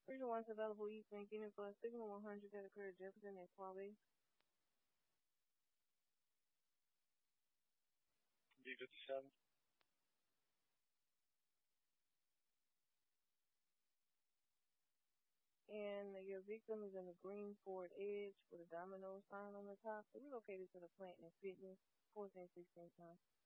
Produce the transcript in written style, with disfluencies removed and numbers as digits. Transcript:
Region 1 is available East Bank Unit Bus Signal 100 that occurred at Jefferson and Quabbey. D57. And your victim is in the green Ford Edge with a domino sign on the top. So we're located to the Plant and Fitness, 14th, 16th time.